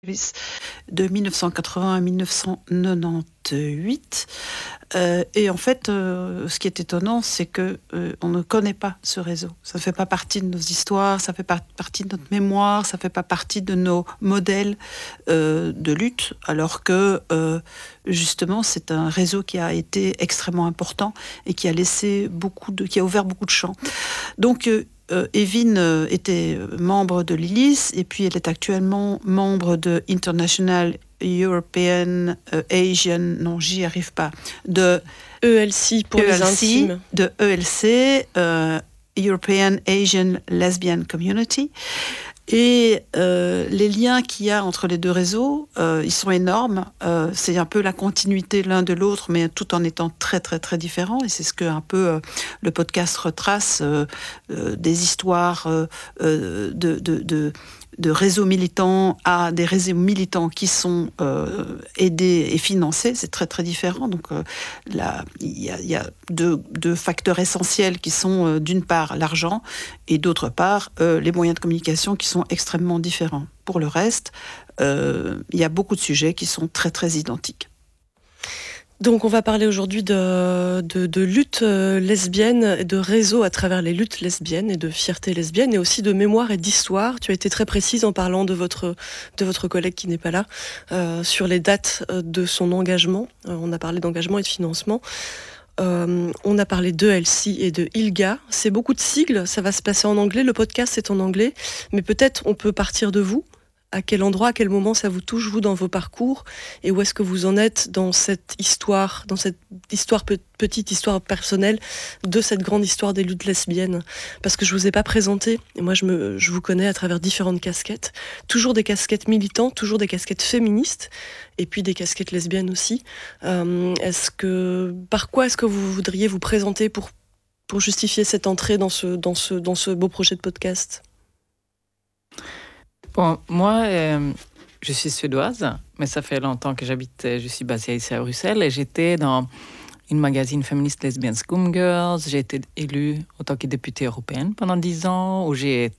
de 1980 à 1998. Et en fait, ce qui est étonnant, c'est que on ne connaît pas ce réseau. Ça ne fait pas partie de nos histoires, ça ne fait pas partie de notre mémoire, ça ne fait pas partie de nos modèles de lutte, alors que justement, c'est un réseau qui a été extrêmement important et qui a qui a ouvert beaucoup de champs. Donc Evin était membre de l'ILIS et puis elle est actuellement membre de International European Asian, non j'y arrive pas, de ELC pour les intimes. De ELC, European Asian Lesbian Community. Et les liens qu'il y a entre les deux réseaux, ils sont énormes. C'est un peu la continuité l'un de l'autre, mais tout en étant très très très différents. Et c'est ce que un peu le podcast retrace, des histoires de réseaux militants à des réseaux militants qui sont aidés et financés. C'est très très différent. Donc il y a deux facteurs essentiels qui sont d'une part l'argent et d'autre part les moyens de communication qui sont extrêmement différents. Pour le reste, il y a beaucoup de sujets qui sont très très identiques. Donc on va parler aujourd'hui de lutte lesbienne, de réseau à travers les luttes lesbiennes et de fierté lesbienne et aussi de mémoire et d'histoire. Tu as été très précise en parlant de votre collègue qui n'est pas là, sur les dates de son engagement. On a parlé d'engagement et de financement. On a parlé d'ELC et de ILGA. C'est beaucoup de sigles, ça va se passer en anglais. Le podcast est en anglais, mais peut-être on peut partir de vous. À quel endroit, à quel moment ça vous touche, vous, dans vos parcours, et où est-ce que vous en êtes dans cette histoire, petite histoire personnelle de cette grande histoire des luttes lesbiennes. Parce que je vous ai pas présenté, et moi je vous connais à travers différentes casquettes, toujours des casquettes militantes, toujours des casquettes féministes, et puis des casquettes lesbiennes aussi. Par quoi est-ce que vous voudriez vous présenter pour justifier cette entrée dans ce beau projet de podcast ? Bon, moi, je suis suédoise, mais ça fait longtemps que je suis basée ici à Bruxelles, et j'étais dans une magazine féministe lesbienne Schoolgirls. J'ai été élue en tant que députée européenne pendant 10 ans, où j'ai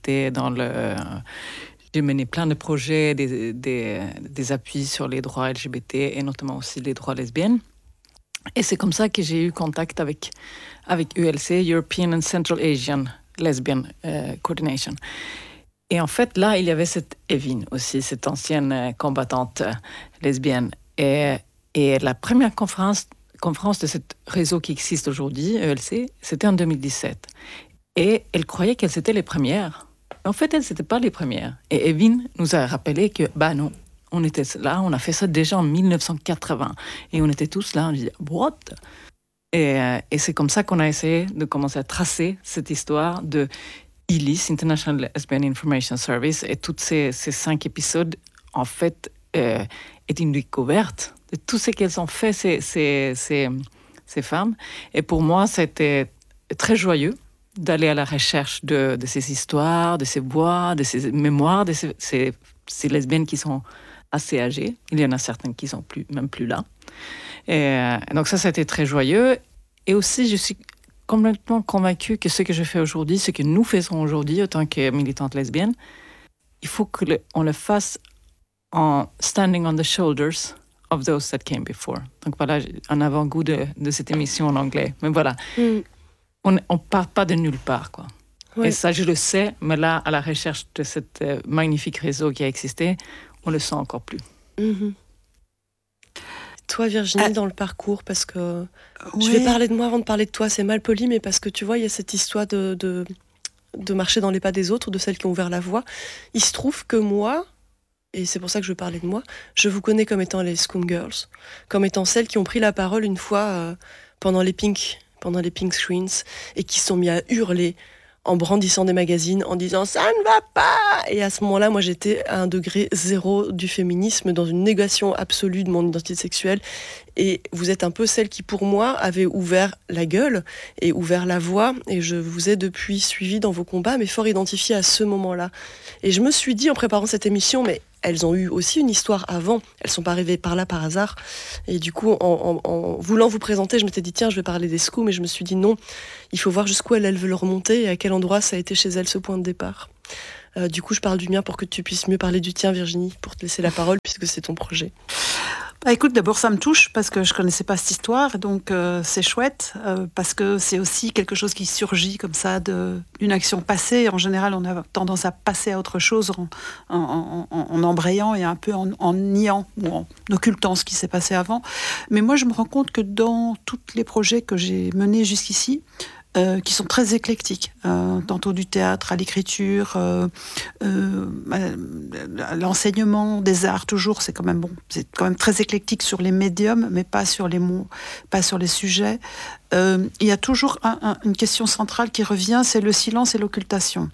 mené plein de projets, des appuis sur les droits LGBT et notamment aussi les droits lesbiennes. Et c'est comme ça que j'ai eu contact avec ELC, European and Central Asian Lesbian Coordination. Et en fait, là, il y avait cette Evin aussi, cette ancienne combattante lesbienne. Et la première conférence de ce réseau qui existe aujourd'hui, ELC, c'était en 2017. Et elle croyait qu'elles étaient les premières. En fait, elles n'étaient pas les premières. Et Evin nous a rappelé que, non, on était là, on a fait ça déjà en 1980. Et on était tous là, on disait, what ? Et c'est comme ça qu'on a essayé de commencer à tracer cette histoire de ILIS, International Lesbian Information Service, et tous ces 5 épisodes, en fait, est une découverte de tout ce qu'elles ont fait, ces femmes. Et pour moi, c'était très joyeux d'aller à la recherche de ces histoires, de ces voix, de ces mémoires, de ces lesbiennes qui sont assez âgées. Il y en a certaines qui sont même plus là. Et donc ça a été très joyeux. Et aussi, je suis complètement convaincue que ce que je fais aujourd'hui, ce que nous faisons aujourd'hui en tant que militantes lesbiennes, il faut qu'on le fasse en standing on the shoulders of those that came before. Donc voilà, un avant-goût de cette émission en anglais. Mais voilà, on ne part pas de nulle part, quoi. Oui. Et ça, je le sais, mais là, à la recherche de ce magnifique réseau qui a existé, on le sent encore plus. Mm-hmm. Toi, Virginie, dans le parcours, parce que je vais parler de moi avant de parler de toi, c'est mal poli, mais parce que tu vois, il y a cette histoire de marcher dans les pas des autres, de celles qui ont ouvert la voie. Il se trouve que moi, et c'est pour ça que je veux parler de moi, je vous connais comme étant les Schoolgirls, comme étant celles qui ont pris la parole une fois pendant les pink screens, et qui se sont mis à hurler en brandissant des magazines, en disant « ça ne va pas !» Et à ce moment-là, moi, j'étais à un degré zéro du féminisme, dans une négation absolue de mon identité sexuelle. Et vous êtes un peu celle qui, pour moi, avait ouvert la gueule et ouvert la voie. Et je vous ai depuis suivi dans vos combats, mais fort identifiée à ce moment-là. Et je me suis dit, en préparant cette émission, mais elles ont eu aussi une histoire avant. Elles sont pas arrivées par là par hasard. Et du coup, en voulant vous présenter, je m'étais dit, tiens, je vais parler des SCOO, mais je me suis dit, non, il faut voir jusqu'où elles veulent remonter et à quel endroit ça a été chez elles ce point de départ. Du coup, je parle du mien pour que tu puisses mieux parler du tien, Virginie, pour te laisser la parole, puisque c'est ton projet. Écoute, d'abord ça me touche parce que je connaissais pas cette histoire, donc c'est chouette parce que c'est aussi quelque chose qui surgit comme ça d'une action passée. En général, on a tendance à passer à autre chose en embrayant et un peu en niant ou en occultant ce qui s'est passé avant. Mais moi, je me rends compte que dans tous les projets que j'ai menés jusqu'ici, qui sont très éclectiques, tantôt du théâtre à l'écriture, l'enseignement des arts toujours, c'est quand même très éclectique sur les médiums, mais pas sur les mots, pas sur les sujets. Il y a toujours une question centrale qui revient, c'est le silence et l'occultation.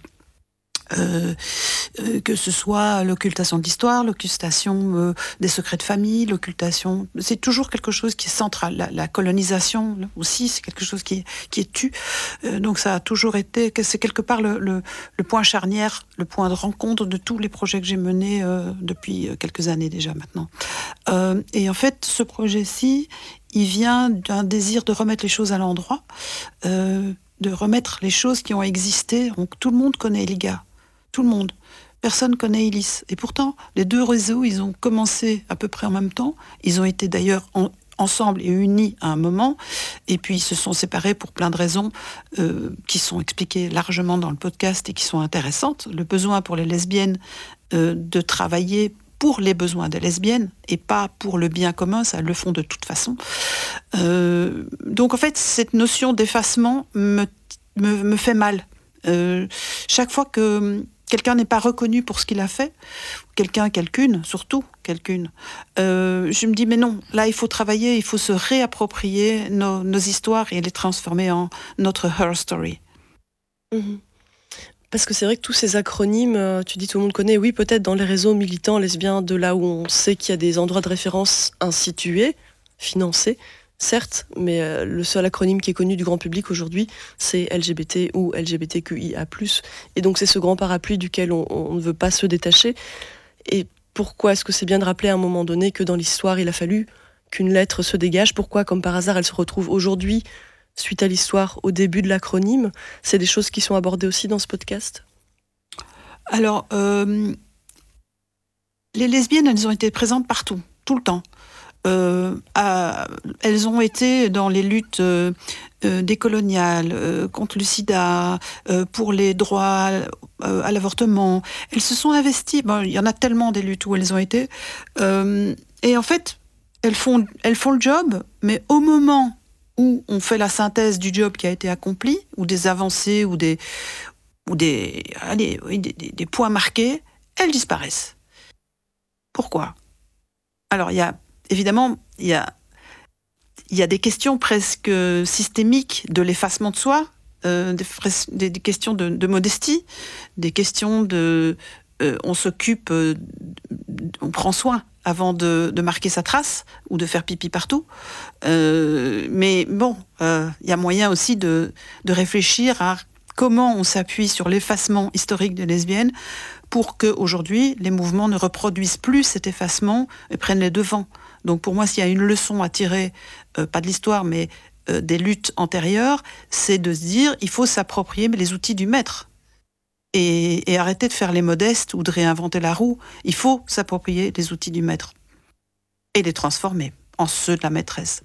Que ce soit l'occultation de l'histoire, l'occultation des secrets de famille, l'occultation, c'est toujours quelque chose qui est central. La colonisation aussi, c'est quelque chose qui est tu. Donc ça a toujours été, c'est quelque part le point charnière, le point de rencontre de tous les projets que j'ai menés depuis quelques années déjà maintenant. Et en fait, ce projet-ci, il vient d'un désir de remettre les choses à l'endroit, de remettre les choses qui ont existé. Donc tout le monde connaît Eliga. Tout le monde. Personne connaît Ulysse. Et pourtant, les deux réseaux, ils ont commencé à peu près en même temps. Ils ont été d'ailleurs ensemble et unis à un moment. Et puis, ils se sont séparés pour plein de raisons qui sont expliquées largement dans le podcast et qui sont intéressantes. Le besoin pour les lesbiennes de travailler pour les besoins des lesbiennes et pas pour le bien commun, ça le font de toute façon. Donc, en fait, cette notion d'effacement me fait mal. Chaque fois que quelqu'un n'est pas reconnu pour ce qu'il a fait, quelqu'une, je me dis mais non, là il faut travailler, il faut se réapproprier nos histoires et les transformer en notre her story. Parce que c'est vrai que tous ces acronymes, tu dis tout le monde connaît, oui peut-être dans les réseaux militants lesbiens, de là où on sait qu'il y a des endroits de référence institués, financés, certes, mais le seul acronyme qui est connu du grand public aujourd'hui, c'est LGBT ou LGBTQIA+. Et donc c'est ce grand parapluie duquel on ne veut pas se détacher. Et pourquoi est-ce que c'est bien de rappeler à un moment donné que dans l'histoire, il a fallu qu'une lettre se dégage? Pourquoi, comme par hasard, elle se retrouve aujourd'hui, suite à l'histoire, au début de l'acronyme? C'est des choses qui sont abordées aussi dans ce podcast? Alors, les lesbiennes, elles ont été présentes partout, tout le temps. Elles ont été dans les luttes décoloniales, contre le sida, pour les droits à l'avortement. Elles se sont investies. Bon, il y en a tellement des luttes où elles ont été. Et en fait, elles font le job, mais au moment où on fait la synthèse du job qui a été accompli, ou des avancées, ou des points marqués, elles disparaissent. Pourquoi? Alors, évidemment, il y a des questions presque systémiques de l'effacement de soi, des questions de modestie, des questions on s'occupe, on prend soin avant de marquer sa trace ou de faire pipi partout. Mais bon, il y a moyen aussi de réfléchir à comment on s'appuie sur l'effacement historique des lesbiennes pour qu'aujourd'hui, les mouvements ne reproduisent plus cet effacement et prennent les devants. Donc pour moi, s'il y a une leçon à tirer, pas de l'histoire, mais des luttes antérieures, c'est de se dire il faut s'approprier les outils du maître. Et arrêter de faire les modestes ou de réinventer la roue. Il faut s'approprier les outils du maître et les transformer en ceux de la maîtresse.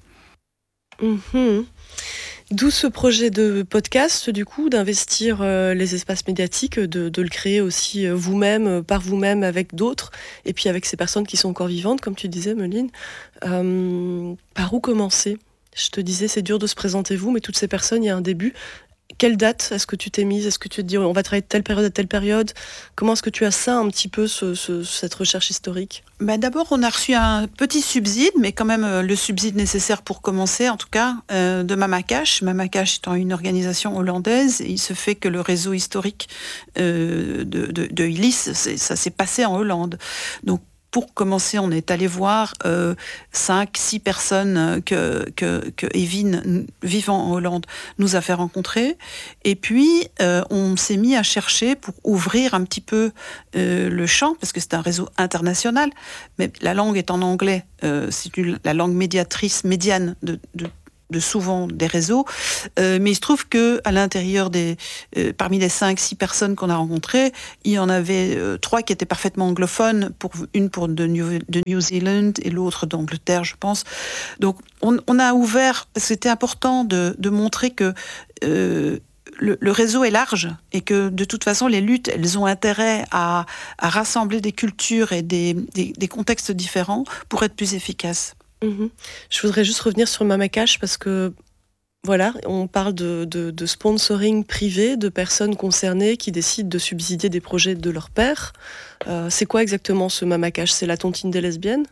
D'où ce projet de podcast, du coup, d'investir les espaces médiatiques, de le créer aussi vous-même, par vous-même, avec d'autres, et puis avec ces personnes qui sont encore vivantes, comme tu disais, Meline. Par où commencer? Je te disais, c'est dur de se présenter vous, mais toutes ces personnes, il y a un début. Quelle date est-ce que tu t'es mise? Est-ce que tu te dis on va travailler de telle période à telle période? Comment est-ce que tu as ça un petit peu, cette recherche historique? D'abord, on a reçu un petit subside, mais quand même le subside nécessaire pour commencer, en tout cas, de Mamakash. Mamakash étant une organisation hollandaise, il se fait que le réseau historique de Ulysse, ça s'est passé en Hollande. Donc, pour commencer, on est allé voir 5-6 personnes que Evin, vivant en Hollande, nous a fait rencontrer. Et puis, on s'est mis à chercher pour ouvrir un petit peu le champ, parce que c'est un réseau international, mais la langue est en anglais. C'est la langue médiane souvent des réseaux, mais il se trouve que à l'intérieur parmi les 5-6 personnes qu'on a rencontrées, il y en avait 3 qui étaient parfaitement anglophones, une pour de New Zealand et l'autre d'Angleterre, je pense. Donc on a ouvert, c'était important de montrer que le réseau est large et que de toute façon les luttes, elles ont intérêt à rassembler des cultures et des contextes différents pour être plus efficaces. Je voudrais juste revenir sur Mama Cash parce que voilà, on parle de sponsoring privé, de personnes concernées qui décident de subsidier des projets de leur père. C'est quoi exactement ce Mama Cash? C'est la tontine des lesbiennes?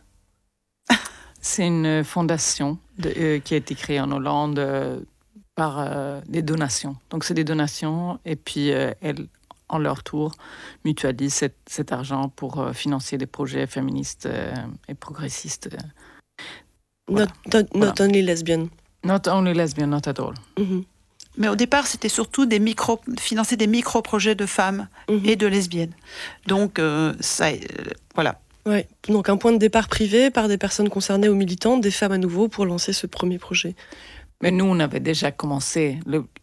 C'est une fondation qui a été créée en Hollande par des donations. Donc c'est des donations et puis elles, en leur tour, mutualisent cet argent pour financer des projets féministes et progressistes. Voilà. Not only lesbian. Not only lesbian, not at all. Mais au départ, c'était surtout financer des micro-projets de femmes et de lesbiennes. Donc, voilà. Ouais. Donc, un point de départ privé par des personnes concernées ou militantes, des femmes à nouveau, pour lancer ce premier projet. Mais nous, on avait déjà commencé.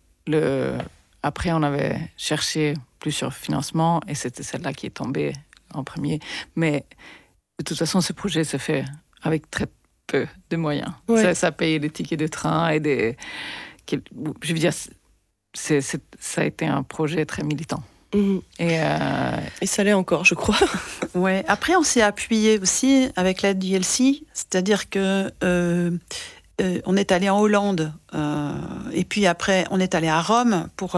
Après, on avait cherché plusieurs financements et c'était celle-là qui est tombée en premier. Mais de toute façon, ce projet se fait avec très peu de moyens. Ouais. Ça paye des tickets de train et je veux dire, ça a été un projet très militant. Et ça l'est encore, je crois. Ouais. Après, on s'est appuyé aussi avec l'aide du LC, c'est-à-dire que on est allé en Hollande et puis après, on est allé à Rome pour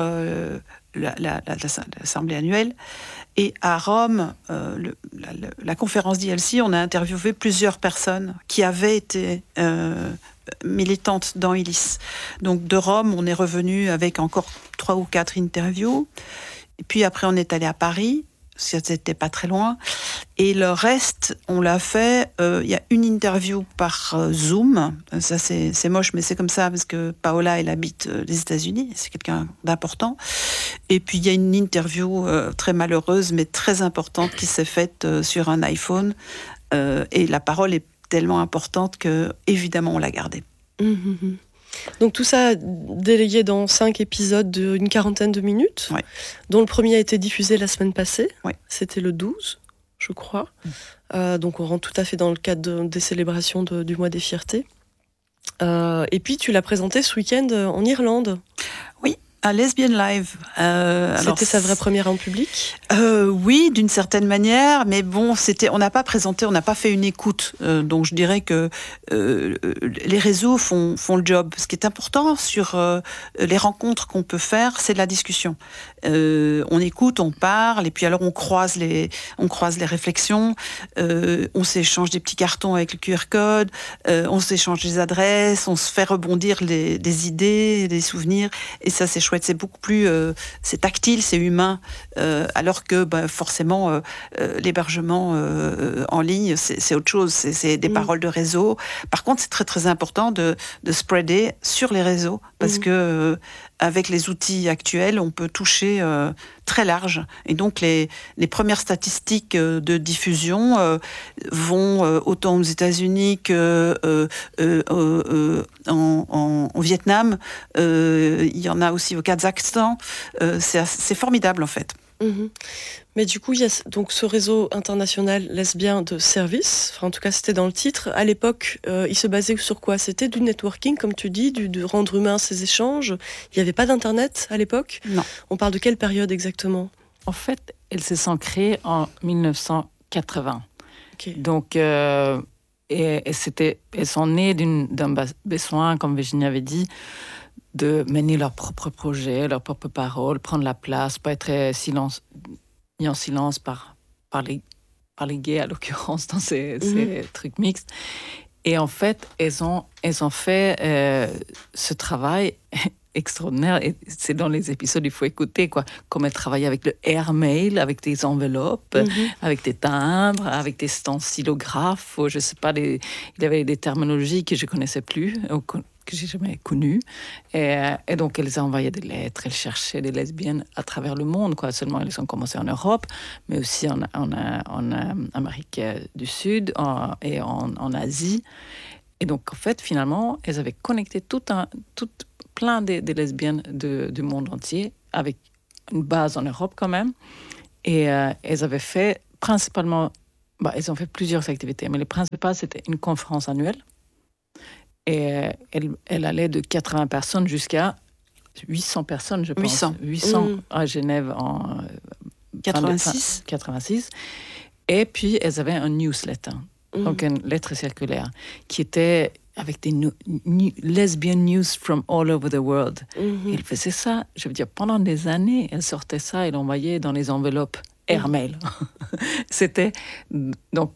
l'assemblée annuelle. Et à Rome, la conférence d'ILC, on a interviewé plusieurs personnes qui avaient été militantes dans ILIS. Donc de Rome, on est revenu avec encore 3 ou 4 interviews. Et puis après, on est allé à Paris, c'était pas très loin. Et le reste, on l'a fait, il y a une interview par Zoom. Ça, c'est moche, mais c'est comme ça, parce que Paola, elle habite les États-Unis, c'est quelqu'un d'important. Et puis, il y a une interview très malheureuse, mais très importante, qui s'est faite sur un iPhone. Et la parole est tellement importante que, évidemment, on l'a gardée. Donc tout ça délégué dans 5 épisodes d'une 40aine de minutes, ouais. Dont le premier a été diffusé la semaine passée, ouais. C'était le 12, je crois. Donc on rentre tout à fait dans le cadre des célébrations du mois des fiertés. Et puis tu l'as présenté ce week-end en Irlande. Oui, à Lesbian Live. C'était sa vraie première en public ? Oui, d'une certaine manière, mais bon, on n'a pas présenté, on n'a pas fait une écoute. Donc je dirais que les réseaux font le job. Ce qui est important sur les rencontres qu'on peut faire, c'est de la discussion. On écoute, on parle, et puis alors on croise les réflexions, on s'échange des petits cartons avec le QR code, on s'échange des adresses, on se fait rebondir des idées, des souvenirs, et ça c'est chouette, c'est beaucoup plus c'est tactile, c'est humain, alors que forcément l'hébergement en ligne c'est autre chose, c'est des paroles de réseau. Par contre, c'est très très important de spreader sur les réseaux, parce que avec les outils actuels, on peut toucher très large. Et donc, les premières statistiques de diffusion vont autant aux États-Unis qu'en Vietnam. Il y en a aussi au Kazakhstan. C'est formidable, en fait. Mais du coup, il y a donc ce réseau international lesbien de service, enfin, en tout cas c'était dans le titre. À l'époque, il se basait sur quoi ? C'était du networking, comme tu dis, de rendre humain ces échanges. Il n'y avait pas d'internet à l'époque ? Non. On parle de quelle période exactement ? En fait, elles se sont créées en 1980. Okay. Donc, elles sont nées d'un besoin, comme Virginie avait dit, de mener leur propre projet, leur propre parole, prendre la place, pas être mis en silence par les gays, à l'occurrence, dans ces trucs mixtes. Et en fait, elles ont fait ce travail extraordinaire, et c'est dans les épisodes, il faut écouter, quoi, comme elles travaillaient avec le airmail, avec des enveloppes, avec des timbres, avec des stensilographes, je sais pas, il y avait des terminologies que je connaissais plus, que j'ai jamais connues, et donc elles envoyaient des lettres, elles cherchaient des lesbiennes à travers le monde, quoi. Seulement elles ont commencé en Europe, mais aussi en Amérique du Sud et en Asie. Et donc, en fait, finalement, elles avaient connecté plein de lesbiennes du monde entier, avec une base en Europe quand même. Et elles avaient fait principalement... elles ont fait plusieurs activités, mais les principales, c'était une conférence annuelle. Et elle allait de 80 personnes jusqu'à 800 personnes, je pense. 800 à Genève en 86. Et puis, elles avaient un newsletter, donc une lettre circulaire, qui était avec des lesbian news from all over the world. Et elle faisait ça, je veux dire, pendant des années, elle sortait ça et l'envoyait dans les enveloppes airmail. C'était... Donc,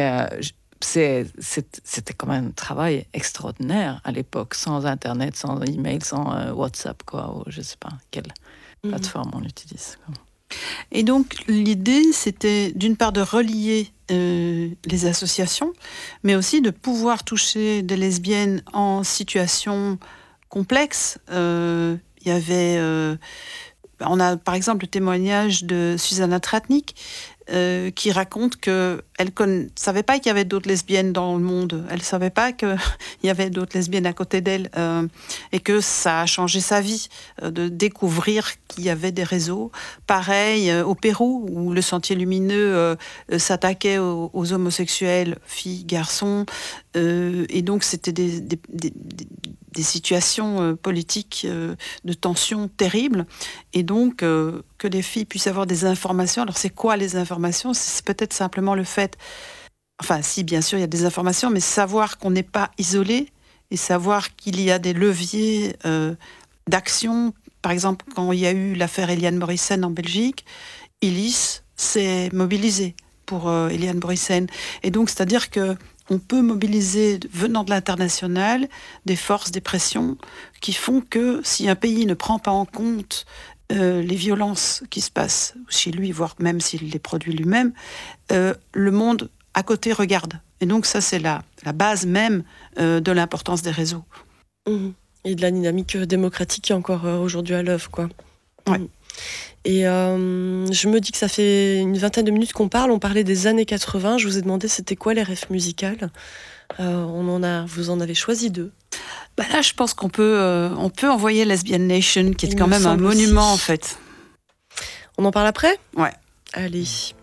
c'était quand même un travail extraordinaire à l'époque, sans Internet, sans email, sans WhatsApp, quoi, ou je ne sais pas quelle plateforme on utilise. Et donc, l'idée, c'était d'une part de relier les associations, mais aussi de pouvoir toucher des lesbiennes en situation complexe. Il y avait... on a par exemple le témoignage de Susanna Tratnik, qui raconte qu'elle ne savait pas qu'il y avait d'autres lesbiennes dans le monde. Elle ne savait pas qu'il y avait d'autres lesbiennes à côté d'elle, et que ça a changé sa vie, de découvrir qu'il y avait des réseaux. Pareil au Pérou, où le Sentier Lumineux s'attaquait aux homosexuels, filles, garçons. Et donc, c'était des situations politiques de tension terribles. Et donc, que les filles puissent avoir des informations. Alors, c'est quoi les informations ? C'est peut-être simplement le fait... Enfin, si, bien sûr, il y a des informations, mais savoir qu'on n'est pas isolé et savoir qu'il y a des leviers d'action. Par exemple, quand il y a eu l'affaire Eliane Morissen en Belgique, Illis s'est mobilisée pour Eliane Morissen. Et donc, c'est-à-dire que on peut mobiliser, venant de l'international, des forces, des pressions qui font que si un pays ne prend pas en compte les violences qui se passent chez lui, voire même s'il les produit lui-même, le monde à côté regarde. Et donc ça, c'est la base même de l'importance des réseaux. Et de la dynamique démocratique qui est encore aujourd'hui à l'œuvre, quoi. Ouais. Et je me dis que ça fait une vingtaine de minutes qu'on parle. On parlait des années 80. Je vous ai demandé c'était quoi les rêves musicales. Vous en avez choisi 2. Là, je pense qu'on peut envoyer Lesbian Nation, qui est quand même un monument, en fait. On en parle après ? Ouais. Allez.